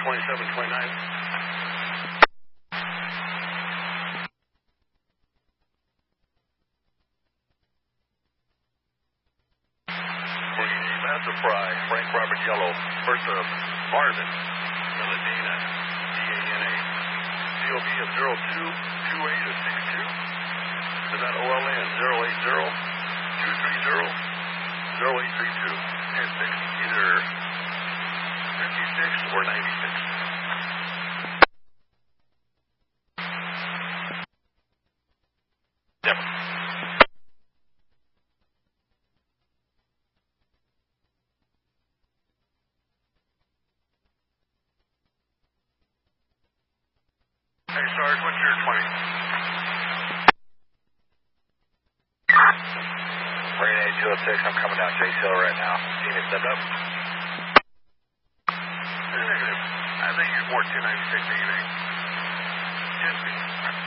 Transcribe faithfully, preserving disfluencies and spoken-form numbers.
twenty-seven twenty-nine. Master Fry, Frank Robert Yellow, Bertha Marvin, Melodina, D A N A. C O B of zero two two eight or six two. Is that O L N zero eight zero two three zero zero eight three two ten six, either fifty-six or ninety-six. Yep. Hey, Sarge, what's your twenty? Marine eight two oh six, I'm coming down Chase Hill right now. See me step up? Negative. I think you're more two ninety-six, eighty-eight. ten feet.